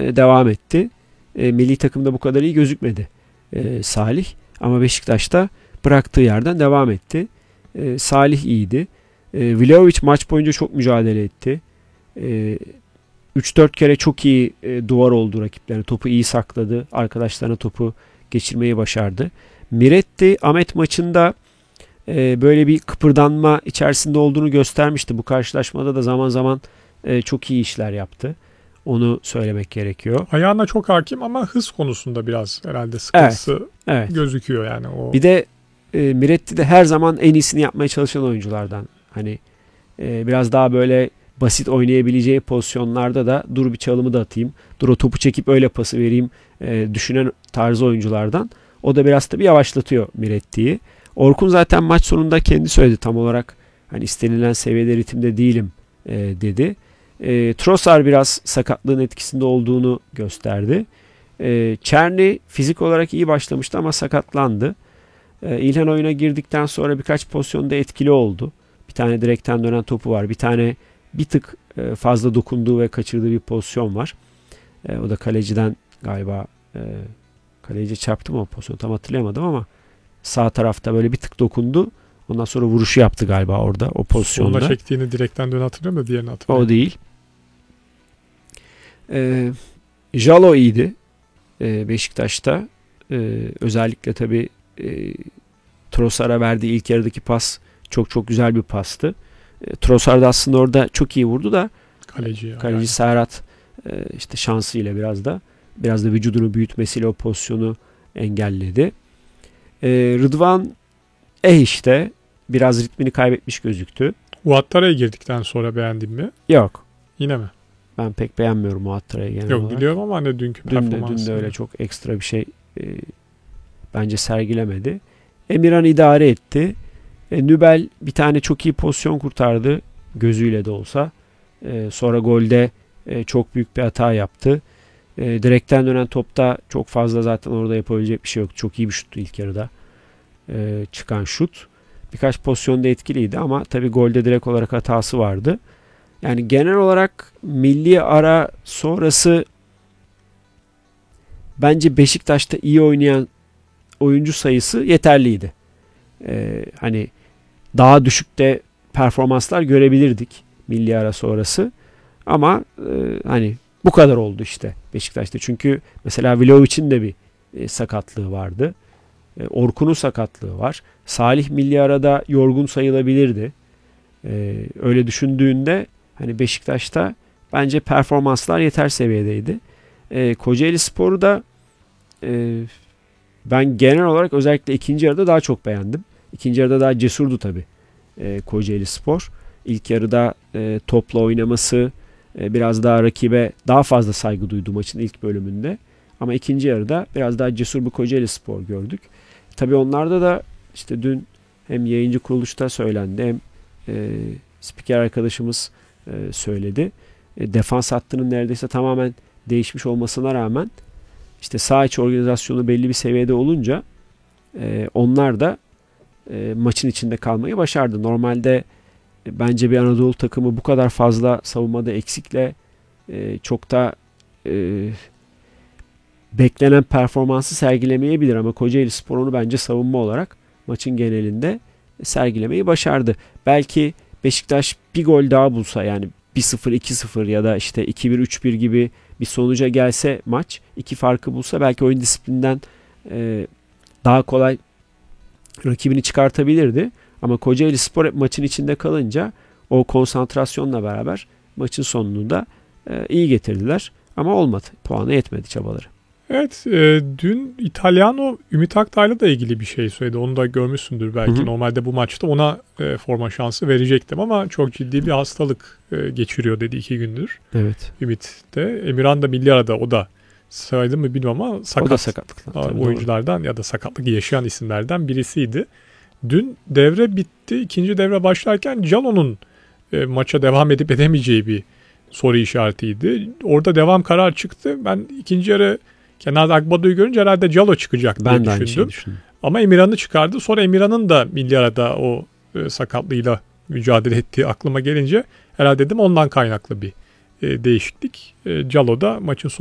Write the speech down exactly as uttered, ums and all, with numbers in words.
e, devam etti. E, milli takımda bu kadar iyi gözükmedi e, Salih. Ama Beşiktaş'ta bıraktığı yerden devam etti. E, Salih iyiydi. E, Vlahovic maç boyunca çok mücadele etti. E, üç dört kere çok iyi e, duvar oldu rakiplerine. Topu iyi sakladı. Arkadaşlarına topu geçirmeyi başardı. Miretti Ahmet maçında e, böyle bir kıpırdanma içerisinde olduğunu göstermişti. Bu karşılaşmada da zaman zaman e, çok iyi işler yaptı. Onu söylemek gerekiyor. Ayağına çok hakim ama hız konusunda biraz herhalde sıkıntısı evet, evet. gözüküyor yani. O... Bir de e, Miretti de her zaman en iyisini yapmaya çalışan oyunculardan. Hani e, biraz daha böyle basit oynayabileceği pozisyonlarda da dur bir çalımı da atayım, dur o topu çekip öyle pası vereyim e, düşünen tarzı oyunculardan. O da biraz tabii yavaşlatıyor Miretti'yi. Orkun zaten maç sonunda kendi söyledi, tam olarak hani istenilen seviyede, ritimde değilim e, dedi. E, Trossard biraz sakatlığın etkisinde olduğunu gösterdi. E, Çerni fizik olarak iyi başlamıştı ama sakatlandı. E, İlhan oyuna girdikten sonra birkaç pozisyonda etkili oldu. Bir tane direkten dönen topu var. Bir tane bir tık e, fazla dokunduğu ve kaçırdığı bir pozisyon var. E, o da kaleciden galiba e, kaleci çarptı mı o pozisyonu tam hatırlayamadım ama sağ tarafta böyle bir tık dokundu. Ondan sonra vuruşu yaptı galiba orada o pozisyonda. Sonuna çektiğini direkten dönen hatırlıyorum da diğerini hatırlıyorum. O değil. E, Jalo iyiydi e, Beşiktaş'ta. E, özellikle tabii e, Trossard'a verdiği ilk yarıdaki pas çok çok güzel bir pastı. E, Trossard aslında orada çok iyi vurdu da kaleci, ya, kaleci yani. Serhat e, işte şansıyla biraz da biraz da vücudunu büyütmesiyle o pozisyonu engelledi. E, Rıdvan eh işte biraz ritmini kaybetmiş gözüktü. Ouattara'ya girdikten sonra beğendin mi? Yok. Yine mi? Ben pek beğenmiyorum Ouattara'yı genel Yok olarak. biliyorum ama hani dünkü dün de, performansı. dün de öyle çok ekstra bir şey e, bence sergilemedi. Emirhan idare etti. E, Nübel bir tane çok iyi pozisyon kurtardı. Gözüyle de olsa. E, sonra golde e, çok büyük bir hata yaptı. E, direkten dönen topta çok fazla zaten orada yapabilecek bir şey yok. Çok iyi bir şuttu ilk yarıda. E, çıkan şut. Birkaç pozisyonda etkiliydi ama tabii golde direkt olarak hatası vardı. Yani genel olarak milli ara sonrası bence Beşiktaş'ta iyi oynayan oyuncu sayısı yeterliydi. Ee, hani daha düşükte performanslar görebilirdik milli ara sonrası. Ama e, hani bu kadar oldu işte Beşiktaş'ta. Çünkü mesela Vlahovic'in de bir e, sakatlığı vardı. E, Orkun'un sakatlığı var. Salih milli arada yorgun sayılabilirdi. E, öyle düşündüğünde hani Beşiktaş'ta bence performanslar yeter seviyedeydi. E, Kocaelispor'u da e, ben genel olarak özellikle ikinci yarıda daha çok beğendim. İkinci yarıda daha cesurdu tabii e, Kocaelispor. İlk yarıda e, topla oynaması, e, biraz daha rakibe daha fazla saygı duydu maçın ilk bölümünde. Ama ikinci yarıda biraz daha cesur bir Kocaelispor gördük. Tabii onlarda da işte dün hem yayıncı kuruluşta söylendi hem e, spiker arkadaşımız e, söyledi. E, defans hattının neredeyse tamamen değişmiş olmasına rağmen işte saha içi organizasyonu belli bir seviyede olunca e, onlar da e, maçın içinde kalmayı başardı. Normalde e, bence bir Anadolu takımı bu kadar fazla savunmada eksikle e, çok da e, beklenen performansı sergilemeyebilir ama Kocaelispor onu bence savunma olarak maçın genelinde sergilemeyi başardı. Belki Beşiktaş bir gol daha bulsa, yani bir sıfır iki sıfır ya da işte iki bir üç bir gibi bir sonuca gelse maç, iki farkı bulsa belki oyun disiplinden e, daha kolay rakibini çıkartabilirdi. Ama Kocaelispor hep maçın içinde kalınca o konsantrasyonla beraber maçın sonunda e, iyi getirdiler. Ama olmadı. Puanı yetmedi çabaları. Evet, e, dün İtalyano Ümit Aktay'la da ilgili bir şey söyledi. Onu da görmüşsündür belki. Hı hı. Normalde bu maçta ona e, forma şansı verecektim ama çok ciddi bir hastalık e, geçiriyor dedi iki gündür. Evet. Ümit de. Emirhan da milli arada, o da saydı mı bilmiyorum ama sakat, o da sakatlıktan, oyunculardan doğru. Ya da sakatlık yaşayan isimlerden birisiydi. Dün devre bitti. İkinci devre başlarken Calo'nun e, maça devam edip edemeyeceği bir soru işaretiydi. Orada devam kararı çıktı. Ben ikinci yarı kenarda Agbado'yu görünce herhalde Calo çıkacak diye ben düşündüm. Şey düşündüm. Ama Emirhan'ı çıkardı. Sonra Emirhan'ın da milli arada o e, sakatlığıyla mücadele ettiği aklıma gelince herhalde dedim ondan kaynaklı bir e, değişiklik. E, Calo da maçın